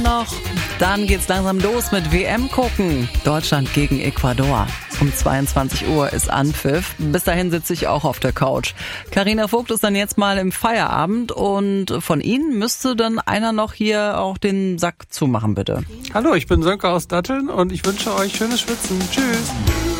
Noch, dann geht's langsam los mit WM gucken. Deutschland gegen Ecuador. Um 22 Uhr ist Anpfiff. Bis dahin sitze ich auch auf der Couch. Carina Vogt ist dann jetzt mal im Feierabend und von Ihnen müsste dann einer noch hier auch den Sack zumachen, bitte. Hallo, ich bin Sönke aus Datteln und ich wünsche euch schönes Schwitzen. Tschüss.